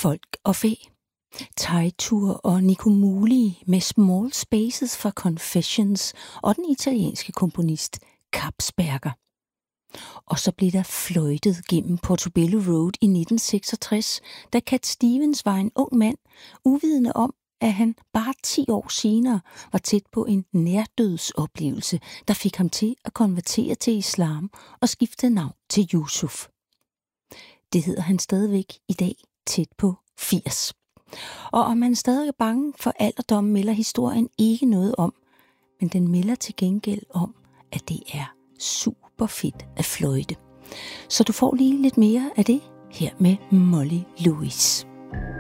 Folk og fæ, Teitur og Nico Muhly med Small Spaces fra Confessions og den italienske komponist Kapsberger. Og så blev der fløjtet gennem Portobello Road i 1966, da Cat Stevens var en ung mand, uvidende om, at han bare 10 år senere var tæt på en nærdødsoplevelse, der fik ham til at konvertere til islam og skifte navn til Yusuf. Det hedder han stadigvæk i dag, tæt på 80. Og om man stadig er bange for alderdommen, melder historien ikke noget om, men den melder til gengæld om, at det er super fedt at fløjte. Så du får lige lidt mere af det her med Molly Lewis.